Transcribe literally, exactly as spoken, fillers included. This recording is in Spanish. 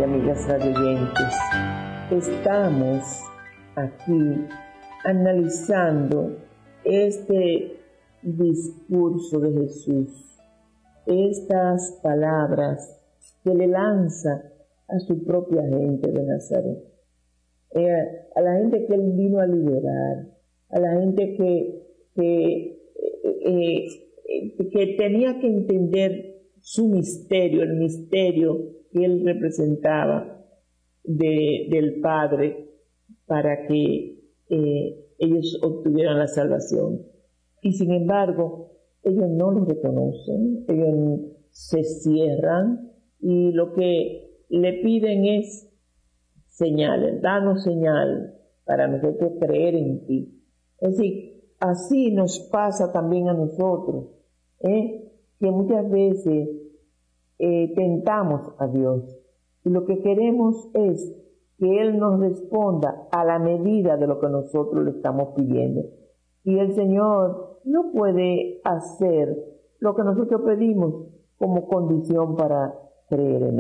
y amigas radioyentes. Estamos aquí analizando este discurso de Jesús, estas palabras que le lanza a su propia gente de Nazaret, eh, a la gente que él vino a liberar, a la gente que, que, eh, eh, que tenía que entender su misterio, el misterio que él representaba de, del Padre, para que eh, ellos obtuvieran la salvación. Y sin embargo, ellos no lo reconocen, ellos se cierran y lo que le piden es señales, danos señal para nosotros creer en ti. Es decir, así nos pasa también a nosotros, ¿eh? que muchas veces eh, tentamos a Dios y lo que queremos es que Él nos responda a la medida de lo que nosotros le estamos pidiendo. Y el Señor no puede hacer lo que nosotros pedimos como condición para creer en Él.